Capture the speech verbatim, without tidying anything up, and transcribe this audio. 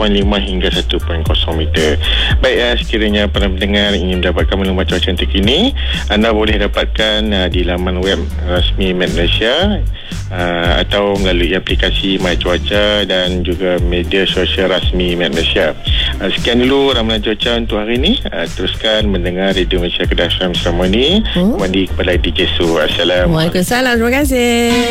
perpuluhan lima hingga satu perpuluhan kosong meter. Baik, uh, sekiranya para pendengar ingin mendapatkan maklumat cuaca yang terkini, anda boleh dapatkan uh, di laman web rasmi Met Malaysia uh, atau melalui aplikasi My Cuaca dan juga media sosial rasmi Met Malaysia. Uh, sekian dulu ramalan cuaca untuk hari ini. Uh, teruskan mendengar Radio Malaysia Kedah F M selama ini. Hmm? Kembali kepada D J Su. Assalamualaikum. Waalaikumsalam. Terima kasih.